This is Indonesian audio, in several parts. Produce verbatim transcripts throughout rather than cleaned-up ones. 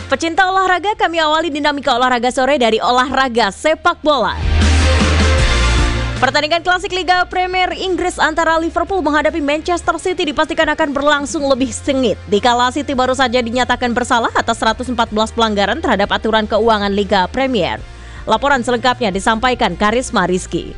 Pecinta olahraga, kami awali dinamika olahraga sore dari olahraga sepak bola. Pertandingan klasik Liga Premier Inggris antara Liverpool menghadapi Manchester City dipastikan akan berlangsung lebih sengit. Dikala City baru saja dinyatakan bersalah atas seratus empat belas pelanggaran terhadap aturan keuangan Liga Premier. Laporan selengkapnya disampaikan Karisma Rizky.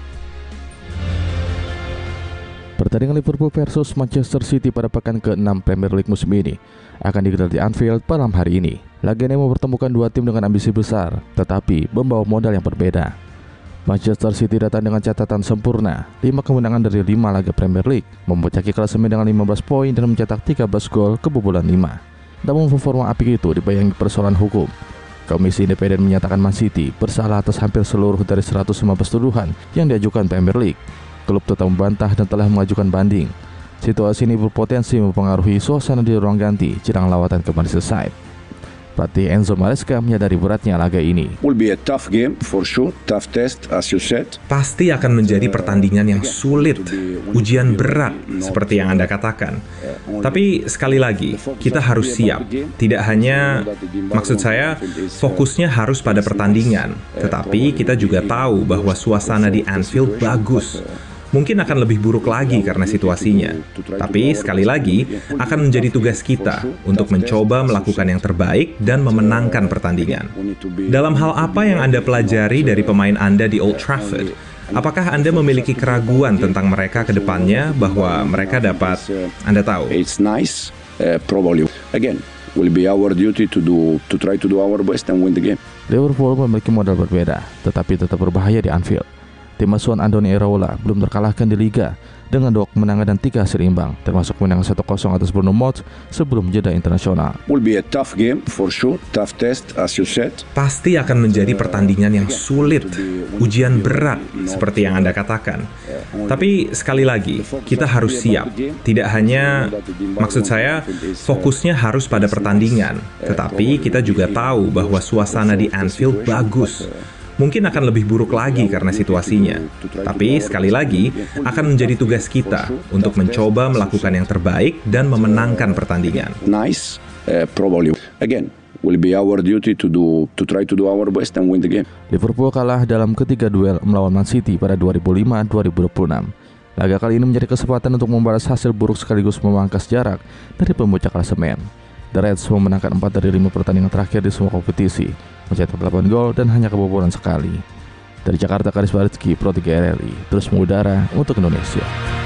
Pertandingan Liverpool versus Manchester City pada pekan ke-enam Premier League musim ini akan digelar di Anfield malam hari ini. Laga ini mempertemukan dua tim dengan ambisi besar, tetapi membawa modal yang berbeda. Manchester City datang dengan catatan sempurna, lima kemenangan dari lima laga Premier League, memuncaki klasemen dengan lima belas poin dan mencetak tiga belas gol kebobolan lima. Namun performa apik itu dibayangi persoalan hukum. Komisi Independen menyatakan Man City bersalah atas hampir seluruh dari seratus lima belas tuduhan yang diajukan Premier League. Klub tetap membantah dan telah mengajukan banding. Situasi ini berpotensi mempengaruhi suasana di ruang ganti jelang lawatan ke Merseyside. Pelatih Enzo Maresca menyadari beratnya laga ini. Will be a tough game for sure, tough test as you said. Pasti akan menjadi pertandingan yang sulit, ujian berat seperti yang Anda katakan. Tapi sekali lagi, kita harus siap. Tidak hanya, maksud saya, fokusnya harus pada pertandingan, tetapi kita juga tahu bahwa suasana di Anfield bagus. Mungkin akan lebih buruk lagi karena situasinya. Tapi sekali lagi, akan menjadi tugas kita untuk mencoba melakukan yang terbaik dan memenangkan pertandingan. Dalam hal apa yang Anda pelajari dari pemain Anda di Old Trafford? Apakah Anda memiliki keraguan tentang mereka ke depannya bahwa mereka dapat, Anda tahu? It's nice, uh, probably. Again, will be our duty to do to try to do our best and win the game. Liverpool memiliki modal berbeda, tetapi tetap berbahaya di Anfield. Tim asuhan Andoni Iraola belum terkalahkan di Liga dengan dua kemenangan dan tiga hasil imbang, termasuk kemenangan satu kosong atas Bournemouth sebelum jeda internasional. Will be a tough game for sure, tough test as you said. Pasti akan menjadi pertandingan yang sulit, ujian berat seperti yang Anda katakan. Tapi sekali lagi, kita harus siap. Tidak hanya, maksud saya, fokusnya harus pada pertandingan, tetapi kita juga tahu bahwa suasana di Anfield bagus. Mungkin akan lebih buruk lagi karena situasinya. Tapi sekali lagi, akan menjadi tugas kita untuk mencoba melakukan yang terbaik dan memenangkan pertandingan. Nice, uh, probably. Again, will be our duty to do to try to do our best and win the game. Liverpool kalah dalam ketiga duel melawan Man City pada dua ribu lima dua ribu dua puluh enam. Laga kali ini menjadi kesempatan untuk membalas hasil buruk sekaligus memangkas jarak dari pemuncak klasemen. The Reds memenangkan empat dari lima pertandingan terakhir di semua kompetisi, mencetak delapan gol dan hanya kebobolan sekali. Dari Jakarta, Karisma Rizky, Pro tiga R R I, terus mengudara untuk Indonesia.